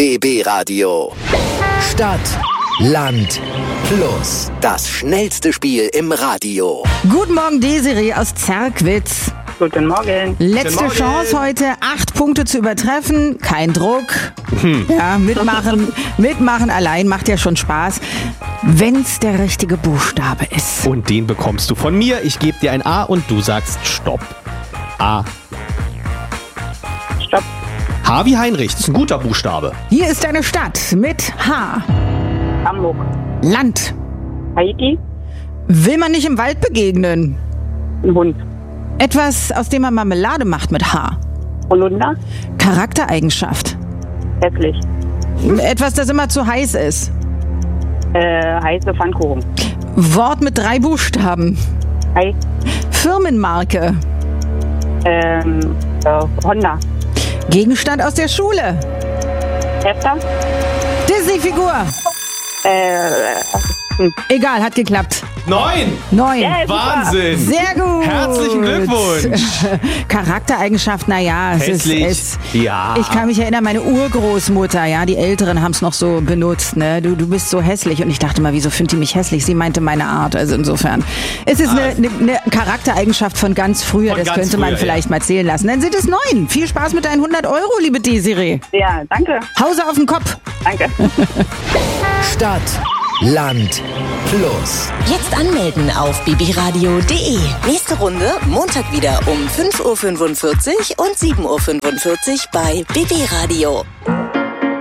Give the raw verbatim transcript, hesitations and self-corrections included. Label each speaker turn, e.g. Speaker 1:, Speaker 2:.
Speaker 1: B B Radio. Stadt, Land, Plus. Das schnellste Spiel im Radio.
Speaker 2: Guten Morgen, Desiree aus Zerkwitz.
Speaker 3: Guten Morgen.
Speaker 2: Letzte
Speaker 4: Guten Morgen.
Speaker 2: Chance heute, acht Punkte zu übertreffen. Kein Druck.
Speaker 4: Hm.
Speaker 2: Ja, mitmachen, mitmachen allein macht ja schon Spaß, wenn's der richtige Buchstabe ist.
Speaker 4: Und den bekommst du von mir. Ich gebe dir ein A und du sagst Stopp. A.
Speaker 3: Stopp.
Speaker 4: H wie Heinrich. Das ist ein guter Buchstabe.
Speaker 2: Hier ist eine Stadt mit H.
Speaker 3: Hamburg.
Speaker 2: Land.
Speaker 3: Haiti.
Speaker 2: Will man nicht im Wald begegnen?
Speaker 3: Ein Hund.
Speaker 2: Etwas, aus dem man Marmelade macht mit H.
Speaker 3: Holunder.
Speaker 2: Charaktereigenschaft.
Speaker 3: Hässlich.
Speaker 2: Etwas, das immer zu heiß ist.
Speaker 3: Äh, heiße Pfannkuchen.
Speaker 2: Wort mit drei Buchstaben.
Speaker 3: Hi.
Speaker 2: Firmenmarke.
Speaker 3: Ähm, äh, Honda.
Speaker 2: Gegenstand aus der Schule.
Speaker 3: Hefter.
Speaker 2: Disney-Figur.
Speaker 3: Äh, hm.
Speaker 2: Egal, hat geklappt.
Speaker 4: Neun.
Speaker 2: Neun.
Speaker 3: Ja, super.
Speaker 4: Wahnsinn.
Speaker 2: Sehr gut.
Speaker 4: Herzlichen Glückwunsch.
Speaker 2: Charaktereigenschaft, naja, es ist,
Speaker 4: Hässlich.
Speaker 2: es,
Speaker 4: Ja.
Speaker 2: ich kann mich erinnern, meine Urgroßmutter, ja, die Älteren haben es noch so benutzt, ne, du, du bist so hässlich und ich dachte mal, wieso findet die mich hässlich? Sie meinte meine Art, also insofern. Es ist eine, eine, eine Charaktereigenschaft von ganz früher,
Speaker 4: Von
Speaker 2: das
Speaker 4: ganz
Speaker 2: könnte man
Speaker 4: früher,
Speaker 2: vielleicht mal zählen lassen. Dann sind es neun. Viel Spaß mit deinen hundert Euro, liebe Desiree.
Speaker 3: Ja, danke.
Speaker 2: Hause auf den Kopf.
Speaker 3: Danke.
Speaker 1: Stadt, Land, Plus.
Speaker 5: Jetzt anmelden auf bbradio punkt de. Nächste Runde Montag wieder um fünf Uhr fünfundvierzig und sieben Uhr fünfundvierzig bei B B Radio.